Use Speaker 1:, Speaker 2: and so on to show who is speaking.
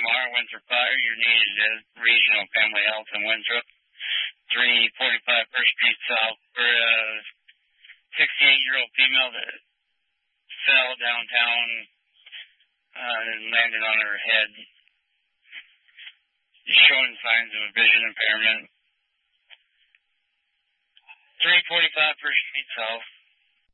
Speaker 1: MR, Winthrop Fire. You're needed at Regional Family Health in Winthrop. 345 First Street South for a 68-year-old female that fell downtown and landed on her head, showing signs of a vision impairment. 345 First Street South.